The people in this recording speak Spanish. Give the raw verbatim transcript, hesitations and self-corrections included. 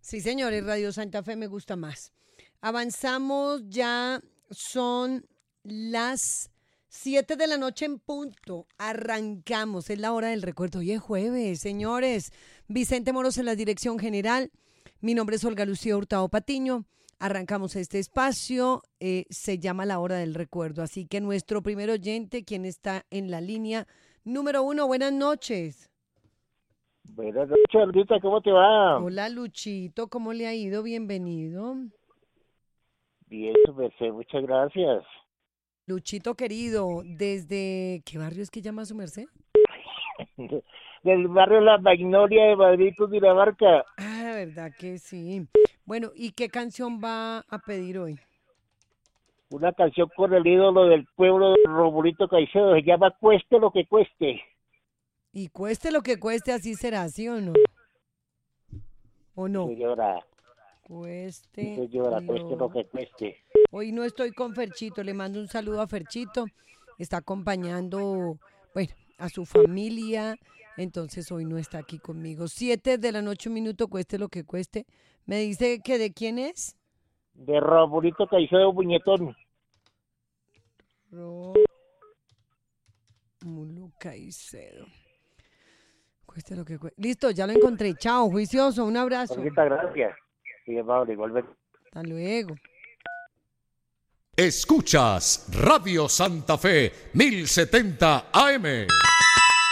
Sí, señores, Radio Santa Fe me gusta más. Avanzamos, ya son las siete de la noche en punto. Arrancamos, es la hora del recuerdo. Hoy es jueves, señores. Vicente Moros en la dirección general. Mi nombre es Olga Lucía Hurtado Patiño. Arrancamos este espacio, eh, se llama La Hora del Recuerdo. Así que nuestro primer oyente, quien está en la línea número uno, buenas noches. Buenas noches, Olguita, ¿cómo te va? Hola, Luchito, ¿cómo le ha ido? Bienvenido. Bien, su merced, muchas gracias. Luchito querido, ¿desde qué barrio es que llama su merced? Del barrio La Magnolia de Madrid, Cundinamarca. Ah, verdad que sí. Bueno, ¿y qué canción va a pedir hoy? Una canción con el ídolo del pueblo, Romualdo Caicedo, se llama Cueste lo que cueste. Y cueste lo que cueste, así será, ¿sí o no? ¿O Sí, no? señora, sí, Cueste señora, cueste lo lo... que cueste. Hoy no estoy con Ferchito, le mando un saludo a Ferchito. Está acompañando, bueno, a su familia, entonces hoy no está aquí conmigo. Siete de la noche, un minuto, cueste lo que cueste. ¿Me dice que de quién es? De Romualdo Caicedo Muñetón. Rómulo Caicedo. Cueste lo que cueste. Listo, ya lo encontré. Chao, juicioso, un abrazo. Olguita, gracias. Sí, amable, igualmente. Hasta luego. Escuchas Radio Santa Fe mil setenta A M.